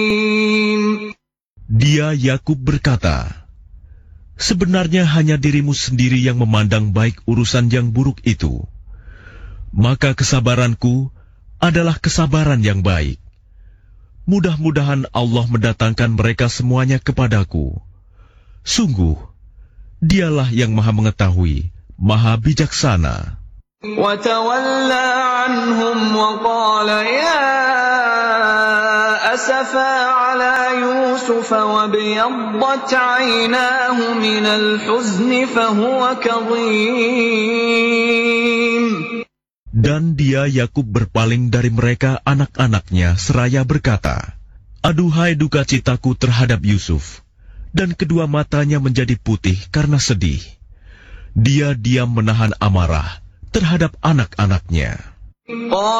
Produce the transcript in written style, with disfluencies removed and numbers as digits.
Dia Yakub berkata, sebenarnya hanya dirimu sendiri yang memandang baik urusan yang buruk itu. Maka kesabaranku adalah kesabaran yang baik. Mudah-mudahan Allah mendatangkan mereka semuanya kepadaku. Sungguh, Dialah yang Maha Mengetahui, Maha Bijaksana. وَتَوَلَّى عَنْهُمْ وَقَالَ يَا أَسَفَا عَلَى يُوسُفَ وَابْيَضَّتْ عَيْنَاهُ مِنَ الْحُزْنِ فَهُوَ كَظِيمٌ. Dan dia Yakub berpaling dari mereka anak-anaknya seraya berkata, aduhai duka citaku terhadap Yusuf, dan kedua matanya menjadi putih karena sedih. Dia diam menahan amarah terhadap anak-anaknya.